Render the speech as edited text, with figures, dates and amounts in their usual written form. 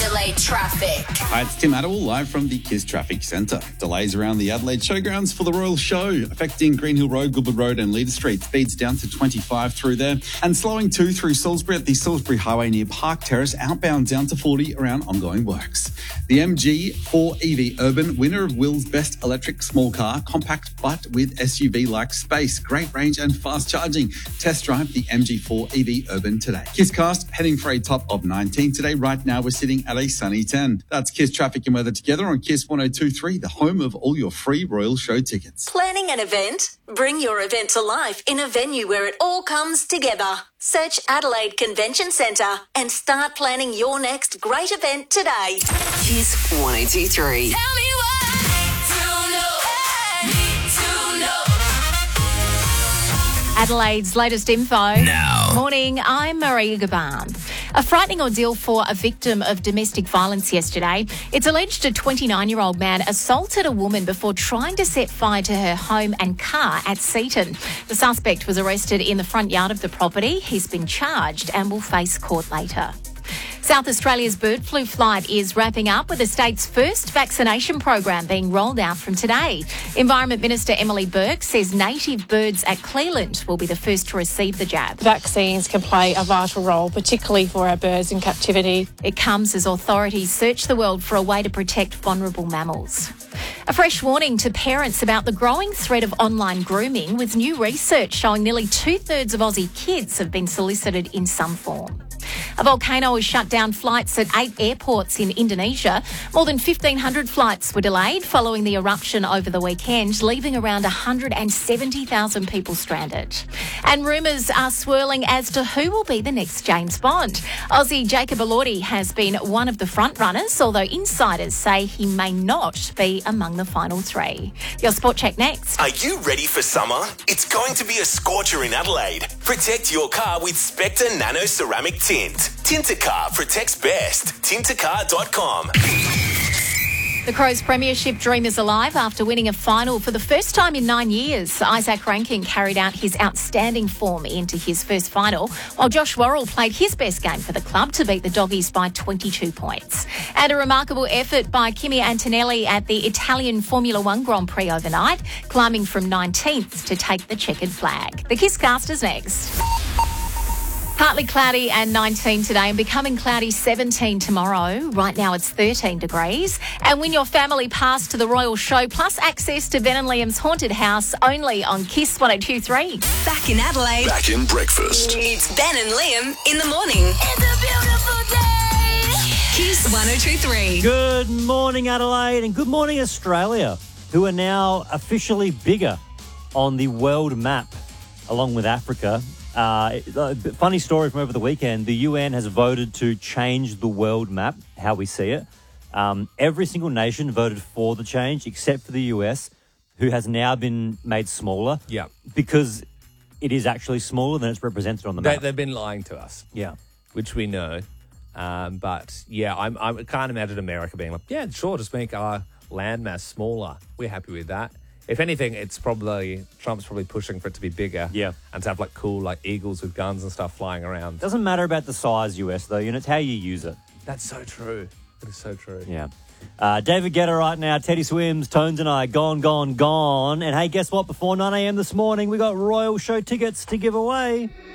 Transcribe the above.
Adelaide traffic. Hi, it's Tim Adderall live from the KISS Traffic Centre. Delays around the Adelaide Showgrounds for the Royal Show, affecting Greenhill Road, Goodwood Road and Leader Street. Speeds down to 25 through there. And slowing too through Salisbury at the Salisbury Highway near Park Terrace, outbound down to 40 around ongoing works. The MG4 EV Urban, winner of Will's Best Electric Small Car, compact but with SUV-like space, great range and fast charging. Test drive the MG4 EV Urban today. KISScast heading for a top of 19 today. Right now we're sitting at a sunny 10. That's KISS Traffic and Weather together on KISS 102.3, the home of all your free Royal Show tickets. Planning an event? Bring your event to life in a venue where it all comes together. Search Adelaide Convention Centre and start planning your next great event today. KISS 102.3. Tell me what I need to know. Adelaide's latest info. Now. Morning, I'm Maria Gaban. A frightening ordeal for a victim of domestic violence yesterday. It's alleged a 29-year-old man assaulted a woman before trying to set fire to her home and car at Seaton. The suspect was arrested in the front yard of the property. He's been charged and will face court later. South Australia's bird flu flight is wrapping up with the state's first vaccination program being rolled out from today. Environment Minister Emily Burke says native birds at Cleland will be the first to receive the jab. Vaccines can play a vital role, particularly for our birds in captivity. It comes as authorities search the world for a way to protect vulnerable mammals. A fresh warning to parents about the growing threat of online grooming, with new research showing nearly 2/3 of Aussie kids have been solicited in some form. A volcano has shut down flights at 8 airports in Indonesia. More than 1,500 flights were delayed following the eruption over the weekend, leaving around 170,000 people stranded. And rumours are swirling as to who will be the next James Bond. Aussie Jacob Elordi has been one of the front runners, although insiders say he may not be among the final three. Your Sport Check next. Are you ready for summer? It's going to be a scorcher in Adelaide. Protect your car with Spectre Nano Ceramic Tint. Tintacar protects best. Tintacar.com. The Crows Premiership dream is alive after winning a final for the first time in 9 years. Isaac Rankin carried out his outstanding form into his first final, while Josh Worrell played his best game for the club to beat the Doggies by 22 points. And a remarkable effort by Kimi Antonelli at the Italian Formula One Grand Prix overnight, climbing from 19th to take the checkered flag. The KISScast is next. Partly cloudy and 19 today and becoming cloudy 17 tomorrow. Right now it's 13 degrees. And win your family pass to the Royal Show plus access to Ben and Liam's haunted house only on KISS 102.3. Back in Adelaide. Back in breakfast. It's Ben and Liam in the morning. It's a beautiful day. KISS 102.3. Good morning, Adelaide, and good morning, Australia, who are now officially bigger on the world map, along with Africa. Funny story from over the weekend. The UN has voted to change the world map, how we see it. Every single nation voted for the change, except for the US, who has now been made smaller. Yeah. Because it is actually smaller than it's represented on the map. They've been lying to us. Yeah. Which we know. But, yeah, I can't imagine America being like, yeah, sure, just make our landmass smaller. We're happy with that. If anything, Trump's probably pushing for it to be bigger. Yeah. And to have, cool, eagles with guns and stuff flying around. Doesn't matter about the size, US, though. It's how you use it. That's so true. That is so true. Yeah. David Guetta right now, Teddy Swims, Tones and I, gone, gone, gone. And hey, guess what? Before 9 a.m. this morning, we got Royal Show tickets to give away.